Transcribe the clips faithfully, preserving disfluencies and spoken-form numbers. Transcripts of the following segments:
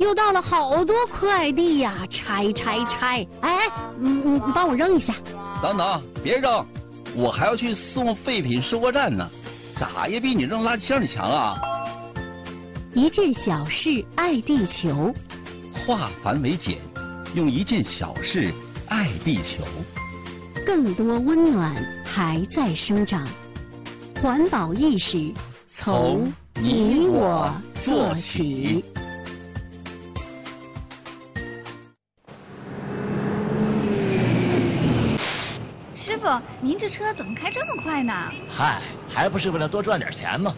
又到了好多快递呀，拆拆拆！哎，嗯，你帮我扔一下。 等等，别扔，我还要去送废品收货站呢，咋也比你扔垃圾箱里强啊！ 一件小事爱地球， 化繁为简，用一件小事爱地球。 更多温暖还在生长，环保意识从你我做起。 师傅，您这车怎么开这么快呢？ 嗨，还不是为了多赚点钱吗？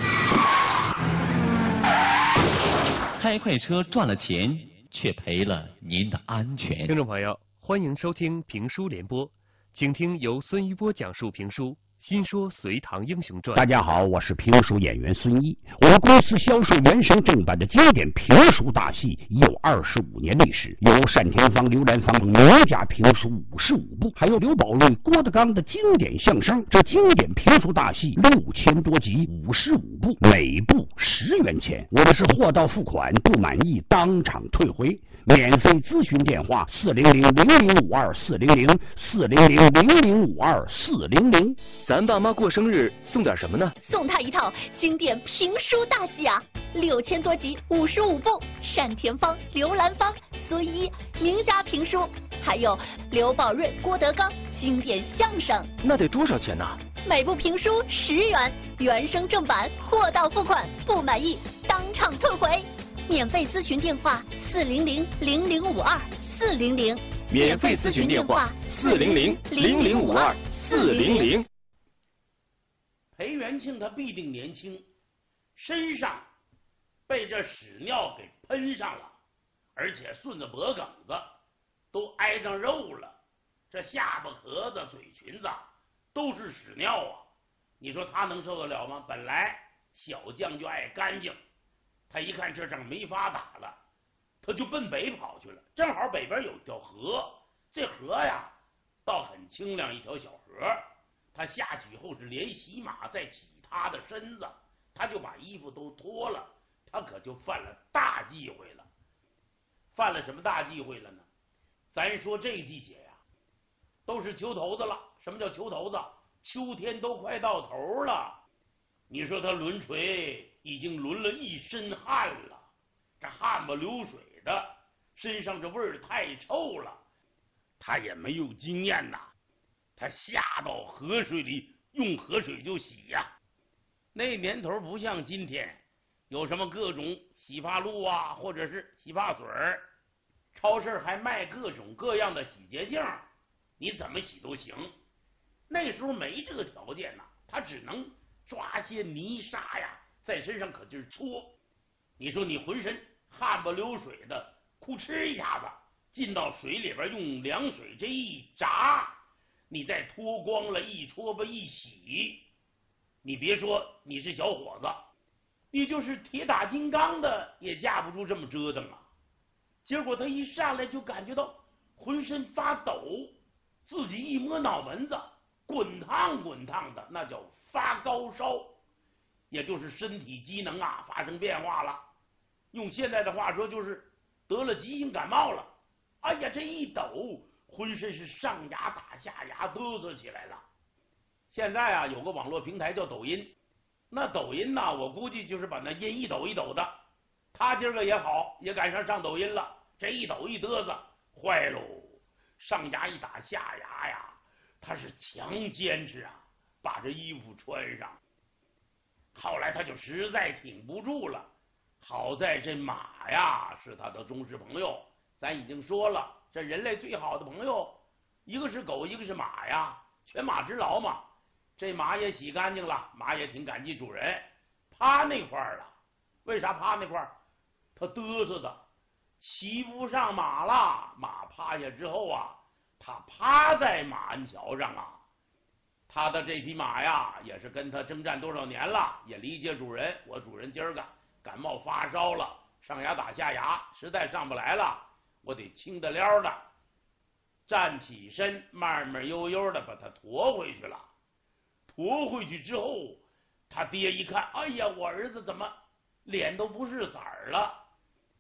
开快车赚了钱，却赔了您的安全。 听众朋友，欢迎收听评书联播，请听由孙一波讲述评书《新说隋唐英雄传》。 大家好，我是评书演员孙一。我们公司销售原声正版的经典评书大戏已有二十五年历史，有单田芳、刘兰芳名家评书五十五部，还有刘宝瑞、郭德纲的经典相声。这经典评书大戏六千多集，五十五部，每部十元钱。我们是货到付款，不满意当场退回。免费咨询电话：四零零零零五二四零零四零零零零五二四零零。 咱爸妈过生日送点什么呢？ 送他一套经典评书大戏啊，六千多集，五十五部，单田芳、刘兰芳、孙一名家评书，还有刘宝瑞、郭德纲经典相声。 那得多少钱呢？ 每部评书十元，原声正版，货到付款，不满意当场退回。免费咨询电话：四零零零零五二四零零。 免费咨询电话：四零零零零五二四零零。 裴元庆他必定年轻，身上被这屎尿给喷上了，而且顺着脖梗子都挨上肉了，这下巴壳子、嘴裙子都是屎尿啊！你说他能受得了吗？本来小将就爱干净，他一看这仗没法打了，他就奔北跑去了。正好北边有一条河，这河呀倒很清亮，一条小河。他下去以后是连洗马再洗他的身子，他就把衣服都脱了，他可就犯了大忌讳了。犯了什么大忌讳了呢？咱说这季节呀，都是秋头子了。什么叫秋头子？秋天都快到头了。你说他轮锤已经轮了一身汗了，这汗不流水的，身上这味儿太臭了，他也没有经验呐。他下到河水里用河水就洗呀、啊。那年头不像今天，有什么各种洗发露啊，或者是洗发水，超市还卖各种各样的洗洁精，你怎么洗都行。那时候没这个条件呐、啊，他只能抓些泥沙呀，在身上可劲搓。你说你浑身汗不流水的，哭哧一下子进到水里边，用凉水这一炸，你再脱光了一搓吧一洗，你别说你是小伙子，你就是铁打金刚的也架不住这么折腾啊。结果他一上来就感觉到浑身发抖，自己一摸脑门子滚烫滚烫的，那叫发高烧，也就是身体机能啊发生变化了。用现在的话说就是得了急性感冒了。哎呀，这一抖浑身是上牙打下牙，嘚瑟起来了。现在啊，有个网络平台叫抖音，那抖音呢，我估计就是把那音一抖一抖的。他今儿个也好，也赶上上抖音了，这一抖一嘚瑟，坏喽！上牙一打下牙呀，他是强坚持啊，把这衣服穿上。后来他就实在挺不住了，好在这马呀是他的忠实朋友，咱已经说了。这人类最好的朋友，一个是狗，一个是马呀，犬马之劳嘛。这马也洗干净了，马也挺感激主人。趴那块儿了，为啥趴那块儿？他嘚瑟的，骑不上马了。马趴下之后啊，他趴在马鞍桥上啊。他的这匹马呀，也是跟他征战多少年了，也理解主人。我主人今儿个感冒发烧了，上牙打下牙，实在上不来了。我得轻得溜的站起身，慢慢悠悠的把他驮回去了。驮回去之后，他爹一看，哎呀，我儿子怎么脸都不是色儿了？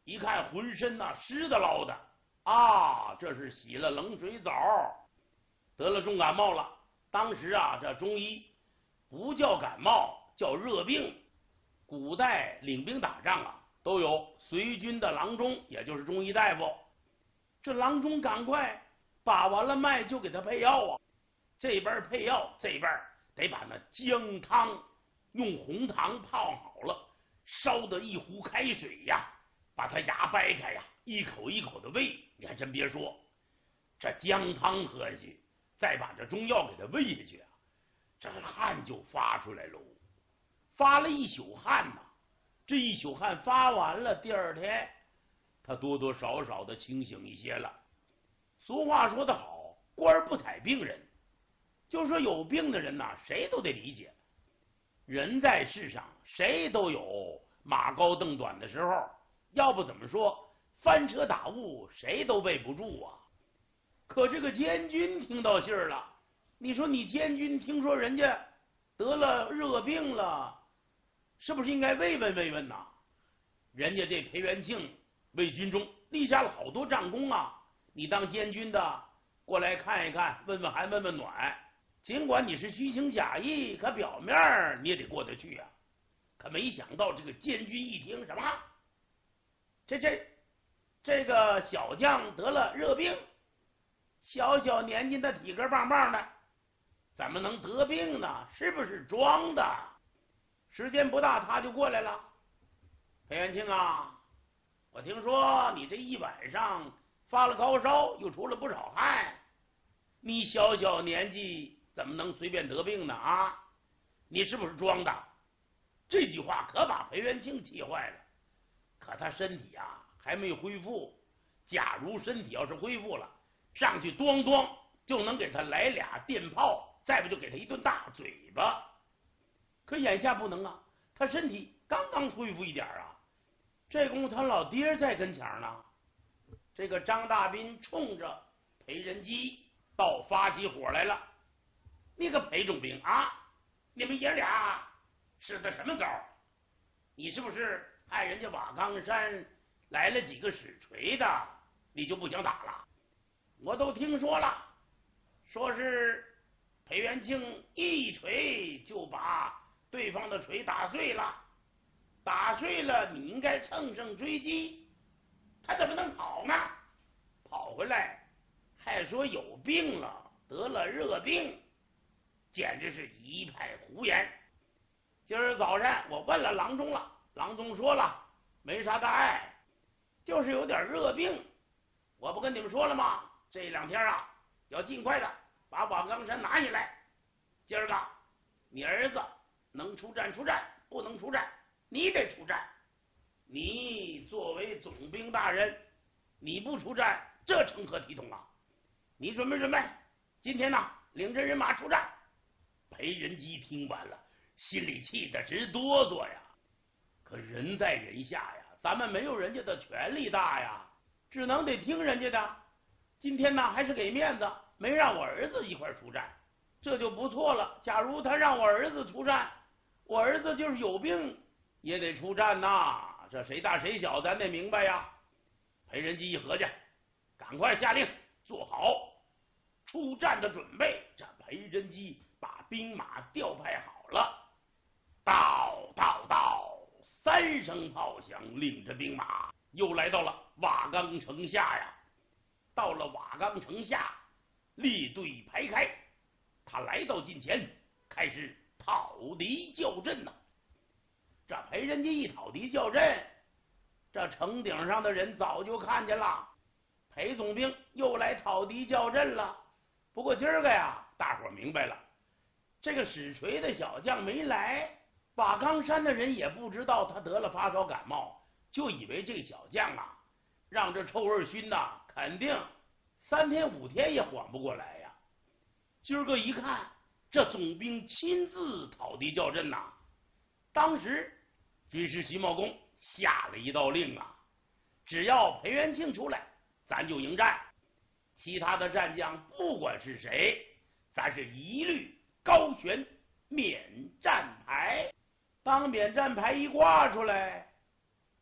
一看浑身呐、啊、湿的捞的啊，这是洗了冷水澡，得了重感冒了。当时啊，这中医不叫感冒，叫热病。古代领兵打仗啊，都有随军的郎中，也就是中医大夫。这郎中赶快把完了脉，就给他配药啊。这边配药，这边得把那姜汤用红糖泡好了，烧的一壶开水呀，把它牙掰开呀，一口一口的喂。你还真别说，这姜汤喝下去，再把这中药给它喂下去啊，这汗就发出来喽。发了一宿汗呐，这一宿汗发完了，第二天他多多少少的清醒一些了。俗话说得好，官不踩病人，就说有病的人呐，谁都得理解。人在世上，谁都有马高凳短的时候，要不怎么说翻车打雾，谁都背不住啊。可这个监军听到信儿了，你说你监军听说人家得了热病了，是不是应该慰问慰问呐？人家这裴元庆为军中立下了好多战功啊，你当监军的过来看一看，问问寒问问暖，尽管你是虚情假意，可表面你也得过得去啊。可没想到这个监军一听，什么这这这个小将得了热病，小小年纪的体格棒棒的，怎么能得病呢？是不是装的？时间不大，他就过来了。裴元庆啊，我听说你这一晚上发了高烧，又出了不少汗，你小小年纪怎么能随便得病呢？啊，你是不是装的？这句话可把裴元庆气坏了。可他身体啊还没恢复，假如身体要是恢复了，上去咣咣就能给他来俩电炮，再不就给他一顿大嘴巴。可眼下不能啊，他身体刚刚恢复一点啊，这功夫他老爹在跟前呢。这个张大斌冲着裴仁基倒发起火来了。那个裴仲兵啊，你们爷俩使的什么招？你是不是害人家瓦岗山来了几个使锤的，你就不想打了？我都听说了，说是裴元庆一锤就把对方的锤打碎了，打碎了你应该乘胜追击，他怎么能跑呢？跑回来还说有病了，得了热病，简直是一派胡言。今儿早晨我问了郎中了，郎中说了没啥大碍，就是有点热病。我不跟你们说了吗？这两天啊要尽快的把瓦岗山拿下来。今儿个你儿子能出战出战，不能出战你得出战。你作为总兵大人，你不出战，这成何体统啊？你准备准备，今天呢领着人马出战。裴仁基听完了，心里气得直哆嗦呀。可人在人下呀，咱们没有人家的权力大呀，只能得听人家的。今天呢还是给面子，没让我儿子一块出战，这就不错了。假如他让我儿子出战，我儿子就是有病也得出战呐，这谁大谁小咱得明白呀。裴仁基一合计，赶快下令做好出战的准备。这裴仁基把兵马调派好了，到到到，三声炮响，领着兵马又来到了瓦岗城下呀。到了瓦岗城下，列队排开，他来到近前，开始讨敌叫阵呐。这裴仁基一讨敌叫阵，这城顶上的人早就看见了，裴总兵又来讨敌叫阵了。不过今儿个呀，大伙明白了，这个使锤的小将没来，瓦岗山的人也不知道他得了发烧感冒，就以为这小将啊让这臭味熏呐，肯定三天五天也缓不过来呀。今儿个一看，这总兵亲自讨敌叫阵呐。当时军师徐茂公下了一道令啊，只要裴元庆出来，咱就迎战，其他的战将不管是谁，咱是一律高悬免战牌。当免战牌一挂出来，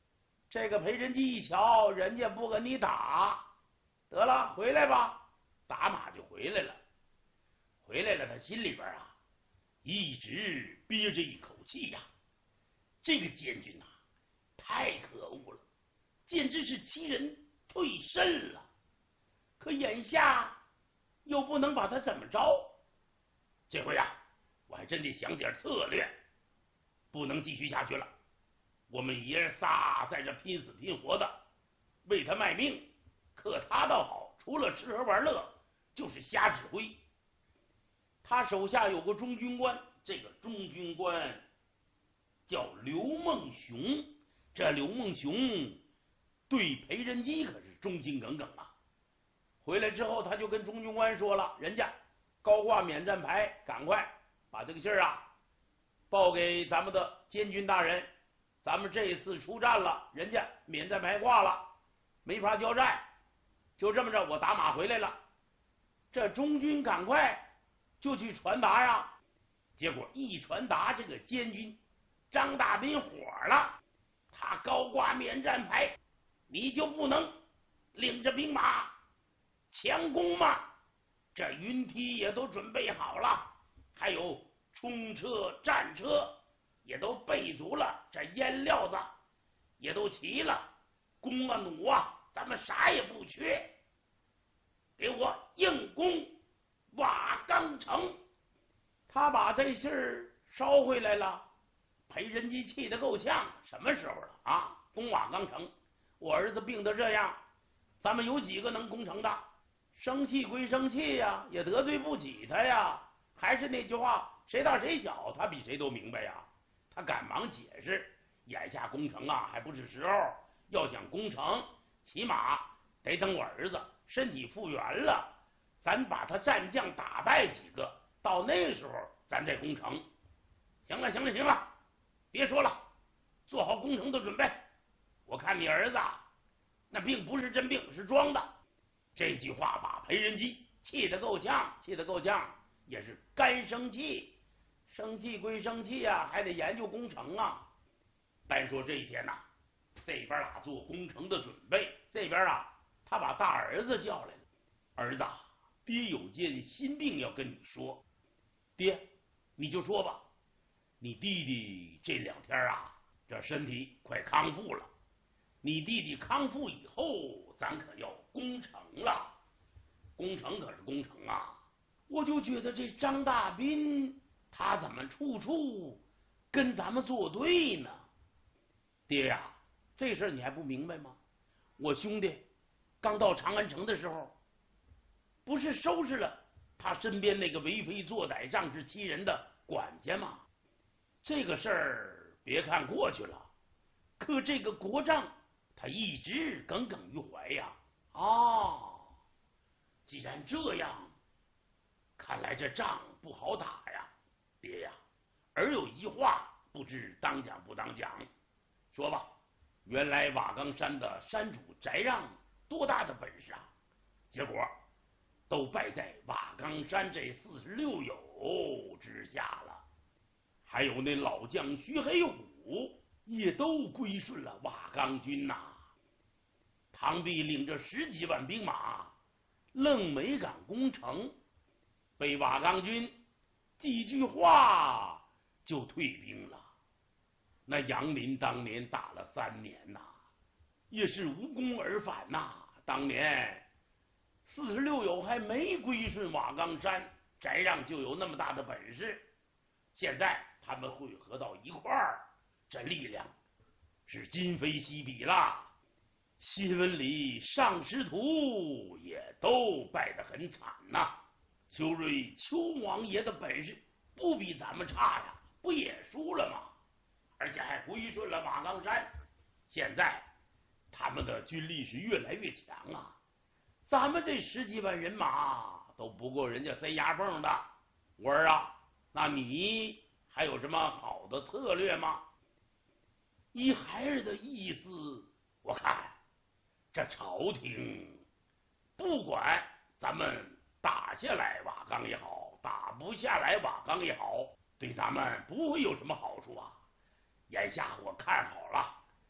这个裴仁基一瞧，人家不跟你打，得了，回来吧，打马就回来了。回来了，他心里边啊，一直憋着一口气呀。这个监军呐、啊，太可恶了，简直是欺人退甚了。可眼下又不能把他怎么着，这回啊，我还真得想点策略，不能继续下去了。我们爷儿仨在这拼死拼活的为他卖命，可他倒好，除了吃喝玩乐就是瞎指挥。他手下有个中军官，这个中军官叫刘梦熊，这刘梦熊对裴仁基可是忠心耿耿啊。回来之后，他就跟中军官说了，人家高挂免战牌，赶快把这个信儿啊报给咱们的监军大人。咱们这一次出战了，人家免战牌挂了，没法交战，就这么着，我打马回来了。这中军赶快就去传达呀，结果一传达，这个监军张大斌火了，他高挂免战牌，你就不能领着兵马强攻吗？这云梯也都准备好了，还有冲车、战车也都备足了，这烟料子也都齐了，弓啊弩啊，咱们啥也不缺，给我硬攻瓦岗城。他把这信儿捎回来了，裴仁基气得够呛。什么时候了啊？攻瓦岗城，我儿子病得这样，咱们有几个能攻城的？生气归生气呀，也得罪不起他呀。还是那句话，谁大谁小，他比谁都明白呀。他赶忙解释，眼下攻城啊还不是时候，要想攻城，起码得等我儿子身体复原了，咱把他战将打败几个，到那时候咱再攻城。行了行了行了，别说了，做好攻城的准备。我看你儿子那病不是真病，是装的。这句话把裴仁基气得够呛，气得够呛，也是干生气。生气归生气啊，还得研究工程啊。单说这一天呐、啊，这边啊做工程的准备，这边啊他把大儿子叫来了。儿子，爹有件心病要跟你说。爹，你就说吧。你弟弟这两天啊，这身体快康复了。你弟弟康复以后，咱可要攻城了。攻城可是攻城啊！我就觉得这张大斌他怎么处处跟咱们作对呢？爹呀、啊，这事儿你还不明白吗？我兄弟刚到长安城的时候，不是收拾了他身边那个为非作歹、仗势欺人的管家吗？这个事儿别看过去了，可这个国丈他一直耿耿于怀呀。哦，既然这样，看来这仗不好打呀。爹呀，儿有一话，不知当讲不当讲。说吧，原来瓦岗山的山主翟让多大的本事啊，结果都败在瓦岗山这四十六友之下了。还有那老将徐黑虎也都归顺了瓦岗军呐、啊。唐弼领着十几万兵马，愣没敢攻城，被瓦岗军几句话就退兵了。那杨林当年打了三年呐、啊，也是无功而返呐、啊。当年四十六友还没归顺瓦岗山，翟让就有那么大的本事。现在他们汇合到一块儿，这力量是今非昔比了。新闻里上师徒也都败得很惨呐、啊。邱瑞邱王爷的本事不比咱们差呀，不也输了吗？而且还归顺了瓦岗山。现在他们的军力是越来越强啊，咱们这十几万人马都不够人家塞牙缝的。我儿啊，那你还有什么好的策略吗？依孩儿的意思，我看这朝廷不管咱们打下来瓦岗也好，打不下来瓦岗也好，对咱们不会有什么好处啊。眼下我看好了，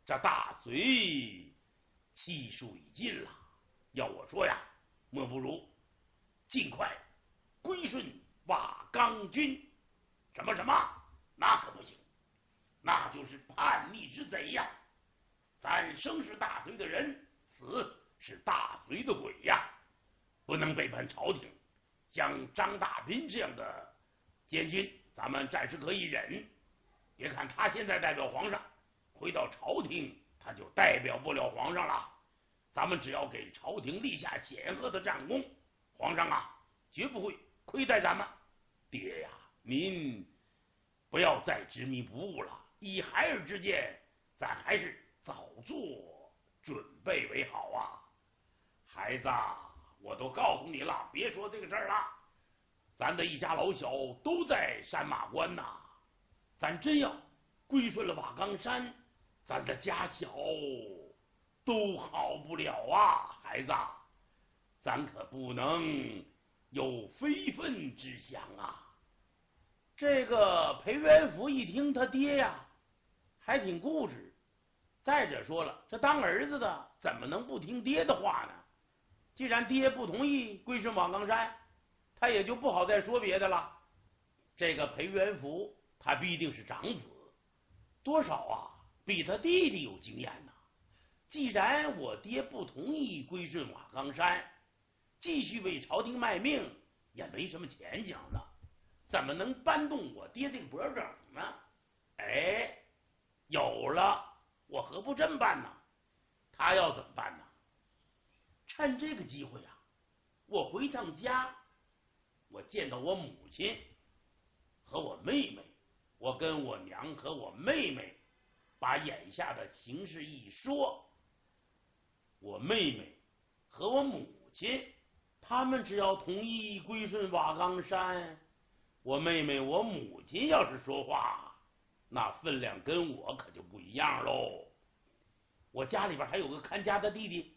这大隋气数已尽了，要我说呀，莫不如尽快归顺瓦岗军。什么什么？那可不行，那就是叛逆之贼呀！咱生是大隋的人，死是大隋的鬼呀！不能背叛朝廷。像张大斌这样的监军，咱们暂时可以忍。别看他现在代表皇上，回到朝廷他就代表不了皇上了。咱们只要给朝廷立下显赫的战功，皇上啊，绝不会亏待咱们。爹呀，您不要再执迷不悟了，以孩儿之见，咱还是早做准备为好啊。孩子，我都告诉你了，别说这个事儿了。咱的一家老小都在山马关呐，咱真要归顺了瓦岗山，咱的家小都好不了啊。孩子，咱可不能有非分之想啊。这个裴元福一听他爹呀，还挺固执。再者说了，这当儿子的怎么能不听爹的话呢？既然爹不同意归顺瓦岗山，他也就不好再说别的了。这个裴元福他必定是长子，多少啊比他弟弟有经验呢。既然我爹不同意归顺瓦岗山，继续为朝廷卖命也没什么前景的，怎么能搬动我爹这个脖梗呢？哎，有了，我何不这么办呢？他要怎么办呢？趁这个机会啊，我回趟家，我见到我母亲和我妹妹，我跟我娘和我妹妹把眼下的形势一说，我妹妹和我母亲他们只要同意归顺瓦岗山，我妹妹我母亲要是说话，那分量跟我可就不一样喽。我家里边还有个看家的弟弟